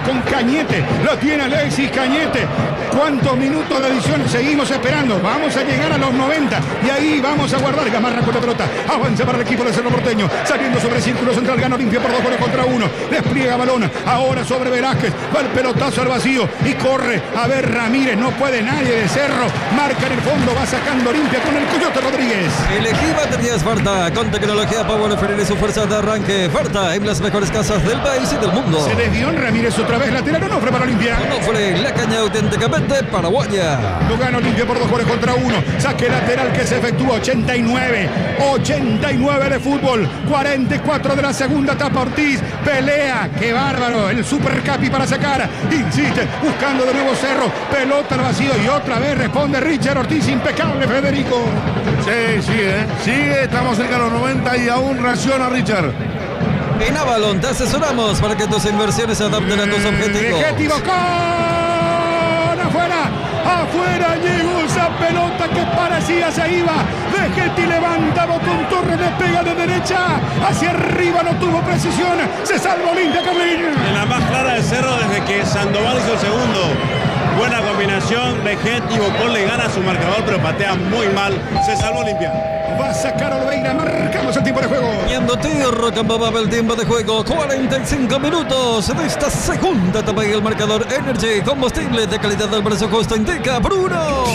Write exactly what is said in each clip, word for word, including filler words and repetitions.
con Cañete. Lo tiene Alexis Cañete. ¿Cuántos minutos de adición seguimos esperando? Vamos a llegar a los noventa y ahí vamos a guardar. Gamarra con la pelota. Avanza para el equipo de Cerro Porteño. Saliendo sobre el círculo central. Gana Olimpia por dos goles contra uno. Despliega balón. Ahora sobre Velázquez. Va el pelotazo al vacío y corre. A ver Ramírez. No puede nadie de Cerro. Marca en el fondo. Va sacando Olimpia con el Coyote Rodríguez. Elegí baterías Farta con tecnología Power Ferrer y su fuerza de arranque. Farta en las mejores casas del país y del mundo. Se desvió Ramírez otra vez. Lateral Onofre para Olimpia. Onofre, la caña auténticamente paraguaya. Lo gana Olimpia por dos goles contra uno. Saque lateral que se efectúa. ochenta y nueve. ochenta y nueve de fútbol. cuarenta y cuatro de la segunda etapa. Ortiz pelea. Qué bárbaro. El Super Capi para sacar. Insiste. Buscando de nuevo Cerro. Pelota al vacío. Y otra vez responde Richard Ortiz. Impecable, Federico. Sí, sigue. ¿eh? Sigue. Estamos cerca de los noventa y aún reacciona Richard. En Avalon te asesoramos para que tus inversiones se adapten a tus objetivos. Objetivo con afuera. Afuera llegó esa pelota que parecía se iba. Vegetti levanta, Bocón Torres despega de derecha. Hacia arriba no tuvo precisión. Se salvó Olimpia, Carlín. En la más clara de Cerro desde que Sandoval hizo el segundo. Buena combinación. Vegetti y Bocón le gana su marcador, pero patea muy mal. Se salvó Olimpia. Va a sacar Olveira. Marcamos el tiempo de juego. Yendo tío, Rocambaba el tiempo de juego. cuarenta y cinco minutos de esta segunda etapa y el marcador Energy. Combustible de calidad del precio justo indica Bruno.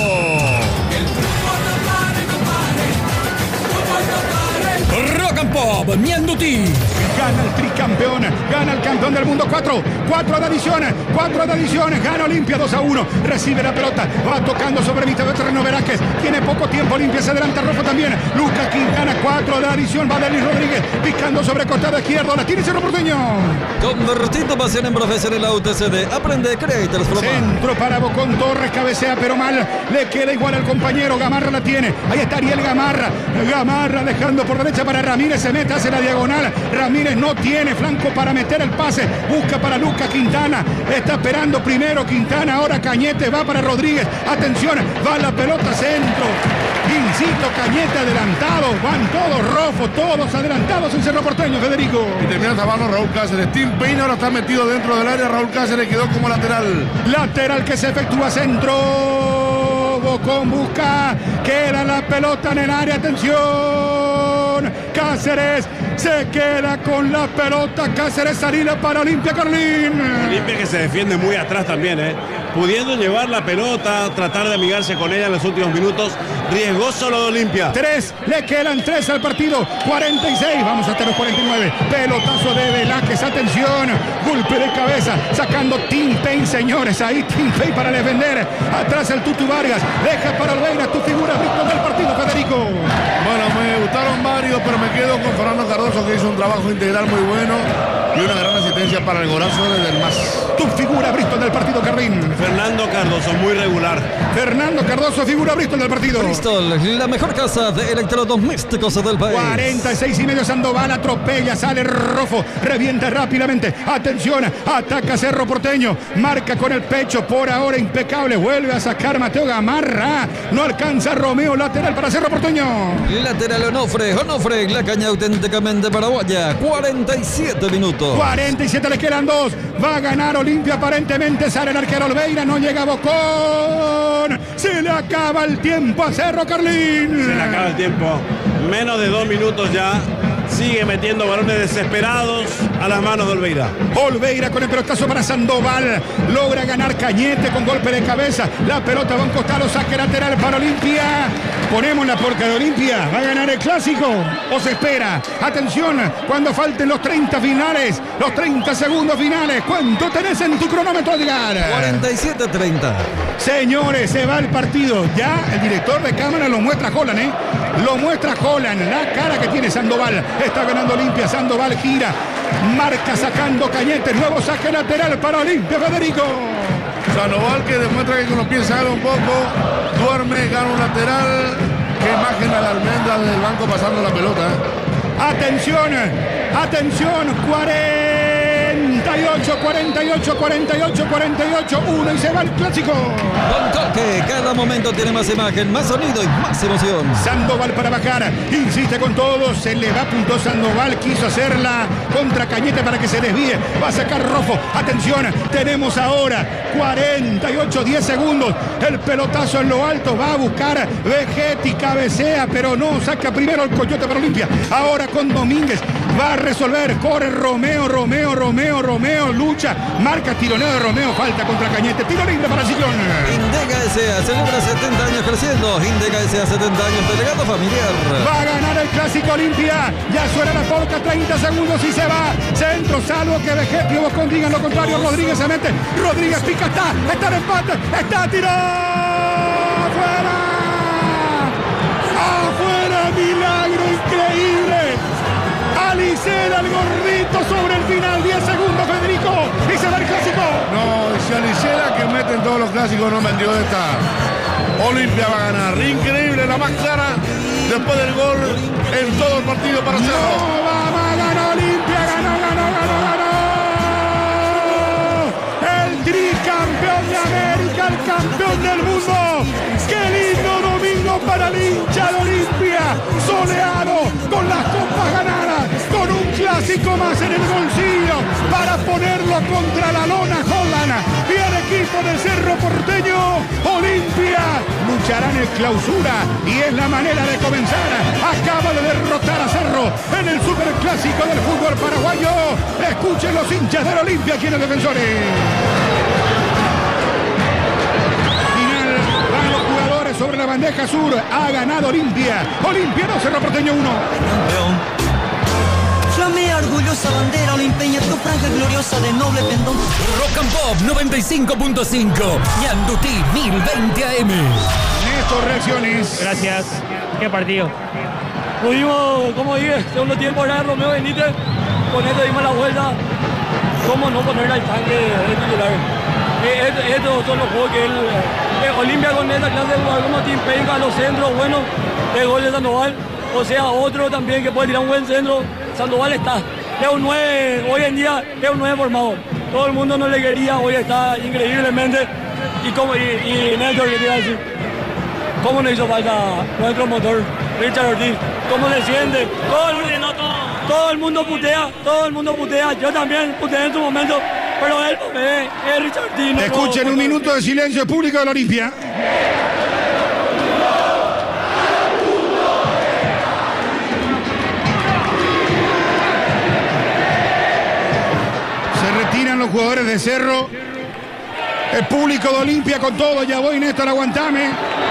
Rock and Pop, Mianduti. Gana el tricampeón, gana el campeón del mundo. Cuatro, cuatro de adiciones, cuatro de adiciones. Gana Olimpia dos a uno. Recibe la pelota, va tocando sobre mitad de terreno Velázquez. Tiene poco tiempo, Olimpia se adelanta rojo también. Lucas Quintana, cuatro de adición. Va Delis Rodríguez, picando sobre costado izquierdo. La tiene Cerro Porteño. Convertido pasión en profesión en la U T C D. Aprende, cree y transforma. Centro para Bocón Torres, cabecea pero mal. Le queda igual al compañero. Gamarra la tiene. Ahí está Ariel Gamarra. Gamarra dejando por derecha para Ramírez. Se mete, hace la diagonal. Ramírez no tiene flanco para meter el pase. Busca para Lucas Quintana. Está esperando primero Quintana. Ahora Cañete va para Rodríguez. Atención, va la pelota centro. Insisto, Cañete adelantado. Van todos rojos, todos adelantados en Cerro Porteño, Federico. Y termina tapando Raúl Cáceres. Tim Payne ahora está metido dentro del área. Raúl Cáceres quedó como lateral. Lateral que se efectúa centro. Bocón busca. Queda la pelota en el área. Atención. Cáceres se queda con la pelota. Cáceres salida para Olimpia, Carlín. Olimpia que se defiende muy atrás también, ¿eh? Pudiendo llevar la pelota, tratar de amigarse con ella en los últimos minutos. Riesgoso lo de Olimpia. Tres, le quedan tres al partido. cuarenta y seis, vamos hasta los cuarenta y nueve. Pelotazo de Velázquez, atención. Golpe de cabeza, sacando Tim Payne, señores. Ahí Tim Payne para defender. Atrás el Tutu Vargas. Deja para Olveira, tu figura Víctor del partido, Federico. Bueno, me gustaron varios, pero me quedo con Fernando Cardoso, que hizo un trabajo integral muy bueno y una gran asistencia para el golazo desde el más. Tu figura Bristol del partido, Carlín. Fernando Cardoso, muy regular. Fernando Cardoso, figura Bristol del partido. Bristol, la mejor casa de electrodomésticos del país. cuarenta y seis y medio, Sandoval atropella, sale Rofo, revienta rápidamente. Atención, ataca Cerro Porteño, marca con el pecho, por ahora impecable. Vuelve a sacar Mateo Gamarra. No alcanza Romeo, lateral para Cerro Porteño. Lateral Onofre, Onofre, la caña auténticamente paraguaya. cuarenta y siete minutos. cuarenta y siete, le quedan dos. Va a ganar Olimpia aparentemente. Sale el arquero Olveira, no llega Bocón. Se le acaba el tiempo a Cerro, Carlín. Se le acaba el tiempo. Menos de dos minutos ya. Sigue metiendo balones desesperados a las manos de Olveira. Olveira con el pelotazo para Sandoval. Logra ganar Cañete con golpe de cabeza. La pelota va a un costado, saque lateral para Olimpia. Ponemos la porca de Olimpia. ¿Va a ganar el clásico o se espera? Atención, cuando falten los treinta finales, los treinta segundos finales. ¿Cuánto tenés en tu cronómetro, Edgar? cuarenta y siete treinta. Señores, se va el partido. Ya el director de cámara lo muestra Holland, ¿eh? Lo muestra Holland. La cara que tiene Sandoval. Está ganando Olimpia. Sandoval gira. Marca sacando Cañete. Nuevo saque lateral para Olimpia, Federico. Sandoval que demuestra que con los pies sale un poco. Duerme, gana un lateral. Qué imagen a la almendra del banco pasando la pelota. Atención. Atención. cuarenta cuarenta y ocho, cuarenta y ocho, cuarenta y ocho, cuarenta y ocho, uno y se va el clásico. Con Colque, cada momento tiene más imagen, más sonido y más emoción. Sandoval para bajar, insiste con todo, se le va, apuntó Sandoval, quiso hacerla contra Cañete para que se desvíe, va a sacar Rofo, atención, tenemos ahora cuarenta y ocho, diez segundos, el pelotazo en lo alto, va a buscar Vegetti, cabecea, pero no, saca primero el Coyote para Olimpia, ahora con Domínguez, va a resolver, corre Romeo, Romeo, Romeo, Romeo, lucha, marca tironeo de Romeo, falta contra Cañete, tiro libre para Sillón. Indega S A celebra setenta años creciendo. Indega S A setenta años de legado familiar. Va a ganar el Clásico Olimpia. Ya suena la polca, treinta segundos y se va. Centro, salvo que Vegetti o Boscón digan lo contrario. Rodríguez se mete. Rodríguez pica, está. Está en empate. Está tirado. ¡Afuera! ¡Afuera! Milagro increíble. Alicera el gordito sobre el final. diez segundos, Federico. Y se va el Clásico. No, si Alicera, que mete en todos los clásicos, no metió esta. Olimpia va a ganar. Increíble, la más clara después del gol en todo el partido para Cerro. No, vamos a ganar Olimpia. Ganó, ganó, ganó, ganó. El tricampeón de América, el campeón del mundo. Qué lindo domingo para el hincha de Olimpia. Soleado, con las copas ganadas, con un clásico más en el bolsillo para ponerlo contra la lona Holland y el equipo de Cerro Porteño. Olimpia luchará en el clausura y es la manera de comenzar. Acaba de derrotar a Cerro en el superclásico del fútbol paraguayo. Escuchen los hinchas de Olimpia, quienes defensores. Sobre la bandeja sur, ha ganado Olimpia. Olimpia dos, Cerro Porteño uno. Flamea orgullosa bandera olimpeña, tu franja gloriosa de noble pendón. Rock and Pop noventa y cinco punto cinco, Ñandutí mil veinte A M. Néstor, reacciones. Gracias. Qué partido. Pudimos, como dije, segundo tiempo era Romeo Benítez. Con esto dimos la vuelta. ¿Cómo no ponerle al tanque de titular? Eh, estos son los juegos que él... Eh, Olimpia con esta clase de jugador como Tim Penca, los centros buenos, el gol de Sandoval. O sea, otro también que puede tirar un buen centro. Sandoval está. Es un nueve, hoy en día es un nueve formado. Todo el mundo no le quería, hoy está increíblemente. Y como, y, y Néstor, que te iba a decir, ¿cómo nos hizo falta nuestro motor, Richard Ortiz? ¿Cómo se siente? Todo el, todo el mundo putea, todo el mundo putea. Yo también puteé en su momento, pero él eh, es Richard Ortiz. No, Escuchen no, un no, minuto de silencio público de la Olimpia. Se retiran los jugadores de Cerro. El público de Olimpia con todo. Ya voy, Néstor, aguantame.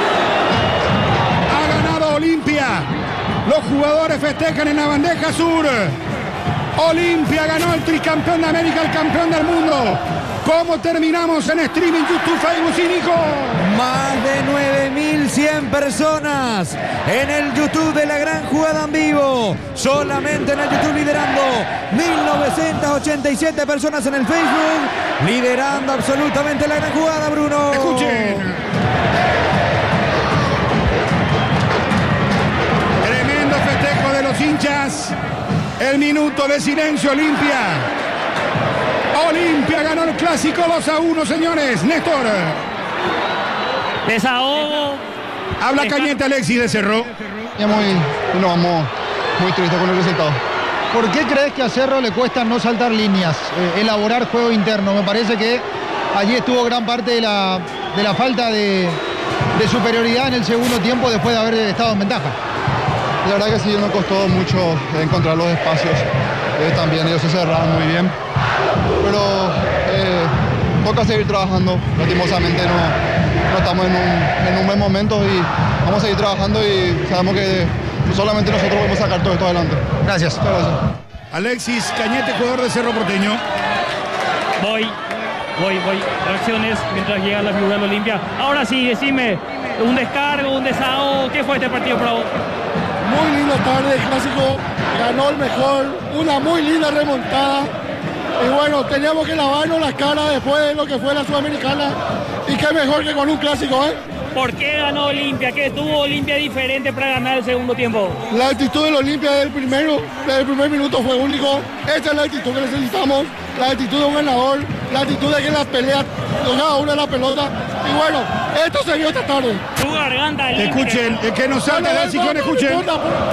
Ha ganado Olimpia. Los jugadores festejan en la bandeja sur. Olimpia ganó el tricampeón de América, el campeón del mundo. ¿Cómo terminamos en streaming, YouTube, Facebook y Nico? Más de nueve mil cien personas en el YouTube de La Gran Jugada en vivo. Solamente en el YouTube liderando mil novecientas ochenta y siete personas en el Facebook. Liderando absolutamente La Gran Jugada, Bruno. Escuchen. Tremendo festejo de los hinchas. El minuto de silencio, Olimpia. Olimpia ganó el clásico dos a uno, señores. Néstor. Desahogo. Habla Cañete, Alexis de Cerro. Y muy, nos vamos muy tristes con el resultado. ¿Por qué crees que a Cerro le cuesta no saltar líneas, eh, elaborar juego interno? Me parece que allí estuvo gran parte de la, de la falta de, de superioridad en el segundo tiempo después de haber estado en ventaja. La verdad que sí, nos costó mucho encontrar los espacios. Eh, también ellos se cerraron muy bien. Pero eh, toca seguir trabajando. Lastimosamente no, no estamos en un, en un buen momento y vamos a seguir trabajando y sabemos que solamente nosotros podemos sacar todo esto adelante. Gracias. Muchas gracias. Alexis Cañete, jugador de Cerro Porteño. Voy, voy, voy. Reacciones mientras llega la figura de Olimpia. Ahora sí, decime, un descargo, un desahogo. ¿Qué fue este partido para vos? Muy linda tarde, el clásico ganó el mejor, una muy linda remontada. Y bueno, teníamos que lavarnos la cara después de lo que fue la Sudamericana. Y qué mejor que con un clásico, ¿eh? ¿Por qué ganó Olimpia? ¿Qué tuvo Olimpia diferente para ganar el segundo tiempo? La actitud del Olimpia del primero, del primer minuto fue único. Esa es la actitud que necesitamos, la actitud de un ganador, la actitud de que la pelea cada uno la pelota. Y bueno, esto se vio esta tarde. Tu garganta limpia. Escuchen, eh, que nos salta, si quieren escuchen.